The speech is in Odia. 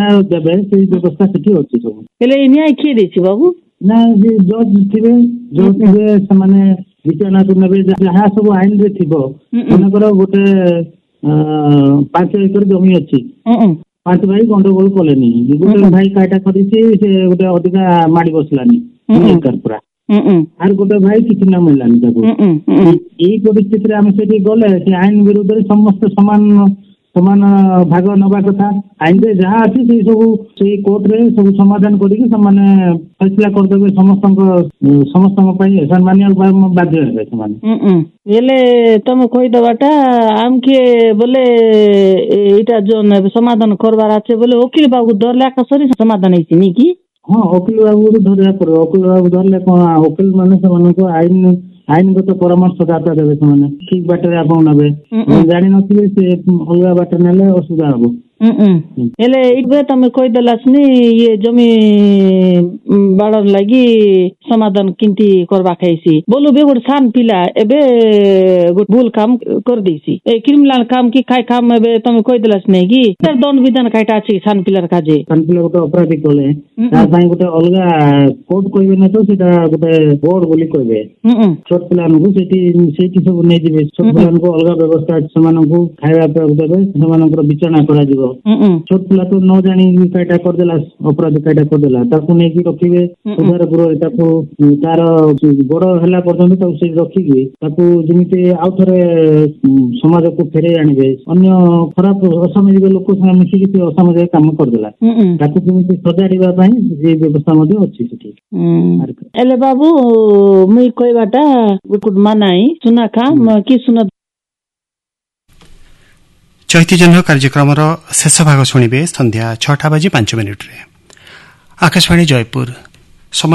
ଦେବେ ସେଇ ବ୍ୟବସ୍ଥା ସେଠି ଅଛି ସବୁ। ହେଲେ ଏ ନ୍ୟାୟ କିଏ ଦେଇଛି ବାବୁ? ନା ଜଜ୍ ଥିବେ ସେମାନେ ବିଚାରଣାକୁ ନେବେ। ଯାହା ସବୁ ଆଇନରେ ଥିବ, ମନେକର ଗୋଟେ 5 ଏକର ଜମି ଅଛି, 5 ଭାଇ ଗଣ୍ଡଗୋଳ କଲେନି, ଗୋଟେ ଭାଇ କାଇଟା କରିଛି, ସେ ଗୋଟେ ଅଧିକା ମାଡି ବସିଲାନି ଏକର ପୁରା, আর ଗୋଟେ ଭାଇ କିଛି ନ ମିଳିଲାନି ତାକୁ। ଏଇ ପରିସ୍ଥିତିରେ ଆମେ ସେଠି ଗଲେ ସେ ଆଇନ ବିରୁଦ୍ଧରେ ସମସ୍ତେ ସମାନ ଭାଗ ନବା କଥା। ଆଇନରେ ଯାହା ଅଛି ସେଇ ସବୁ ସେଇ କୋର୍ଟରେ ସବୁ ସମାଧାନ କରିକି ସେମାନେ ଫैसला କରିଦେବେ ସମସ୍ତଙ୍କ ପାଇଁ। ସେମାନେ ବାଧ୍ୟ ହେବେ ସେମାନେ। ହେଲେ ତମେ କହିଦବାଟା ଆମକେ ବୋଲେ ଏଇଟା ଯୋଉ ସମାଧାନ କରବାର ଅଛି ବୋଲେ ଓକିଲ ବାବୁ ଧରଲେ ଆକାଶରେ ସମାଧାନ ହେଇଛି ନି କି? ହଁ, ଓକିଲ ବାବୁକୁ ଧରିବାକୁ ପଡିବ। ଓକିଲ ବାବୁ ଧରିଲେ କଣ, ଓକିଲ ମାନେ ସେମାନଙ୍କୁ ଆଇନଗତ ପରାମର୍ଶଦାତା ଦେବେ। ସେମାନେ ଠିକ ବାଟରେ ଆପଣ ନେବେ, ଜାଣିନଥିବେ ସେ ଅଲଗା ବାଟ ନେଲେ ଅସୁବିଧା ହବ। ହେଲେ ଏଇଠି ତମେ କହିଦେଲା ସିନି ଇଏ ଜମି ବାଡର ଲାଗି ସମାଧାନ କେମିତି କରବା ଖାଇସି ବୋଲ ବି ଗୋଟେ ସାନ ପିଲା ଏବେ ଗୋଟେ ଭୁଲ କାମ କରିଦେଇଛି, ଏ କ୍ରିମିନାଲ କାମ କି ଖାଇ କାମ ଏବେ ତମେ କହିଦେଲା ସିନି କି ତାର ଦଣ୍ଡ ବିଧାନ କାଇଟା ଅଛି ସାନ ପିଲାର କାଜେ। ସାନ ପିଲା ଗୋଟେ ଅପରାଧୀ କଲେ ତା ପାଇଁ ଗୋଟେ ଅଲଗା କୋର୍ଟ କହିବେ ନା, ତ ସେଇଟା ଗୋଟେ ବୋର୍ଡ ବୋଲି କହିବେ। ଛୋଟ ପିଲାମାନଙ୍କୁ ସେଇଠି ସବୁ ନେଇଯିବେ। ଛୋଟ ପିଲାମାନଙ୍କୁ ଅଲଗା ବ୍ୟବସ୍ଥା ଅଛି, ସେମାନଙ୍କୁ ଖାଇବା ପିଇବାକୁ ଦେବେ, ସେମାନଙ୍କର ବିଚାରଣା କରାଯିବ। ଛୋଟ ପିଲା ତ ନ ଜାଣି କାଇଟା କରିଦେଲା, ଅପରାଧ କାଇଟା କରିଦେଲା, ତାକୁ ନେଇକି ରଖିବେ ଉଦ୍ଧାର ଗୃହରେ। ତାକୁ ତାର ବଡ ହେଲା ପର୍ଯ୍ୟନ୍ତ ତାକୁ ସେଇଠି ରଖିକି ତାକୁ ଯେମିତି ଆଉ ଥରେ ସମାଜକୁ ଫେରେଇ ଆଣିବେ। ଅନ୍ୟ ଖରାପ ଅସାମାଜିକ ଲୋକ ସାଙ୍ଗେ ମିଶିକି ସେ ଅସାମାଜିକ କାମ କରିଦେଲା, ତାକୁ କେମିତି ସଜାଡିବା ପାଇଁ ସେ ବ୍ୟବସ୍ଥା ମଧ୍ୟ ଅଛି ସେଠି। ହେଲେ ବାବୁ ମୁଇଁ କହିବାଟା ମାନାଇ ସୁନା କାମ କି ସୁନା। ଚୈତିଜହ୍ନ କାର୍ଯ୍ୟକ୍ରମର ଶେଷ ଭାଗ ଶୁଣିବେ ସନ୍ଧ୍ୟା 6:05 ଆକାଶବାଣୀ ଜୟପୁର।